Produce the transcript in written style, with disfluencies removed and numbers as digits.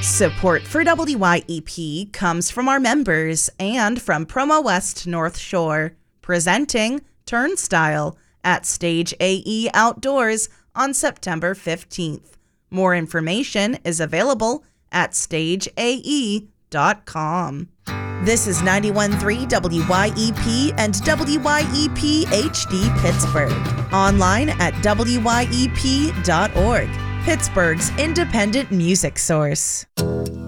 Support for WYEP comes from our members and from Promo West North Shore, presenting Turnstile at Stage AE Outdoors on September 15th. More information is available at stageae.com. This is 91.3 WYEP and WYEP HD Pittsburgh. Online at wyep.org, Pittsburgh's independent music source.